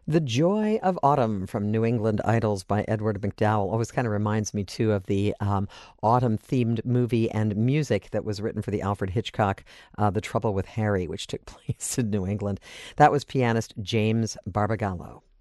The Joy of Autumn from New England Idols by Edward McDowell always kind of reminds me, too, of the autumn-themed movie and music that was written for the Alfred Hitchcock, The Trouble with Harry, which took place in New England. That was pianist James Barbagallo.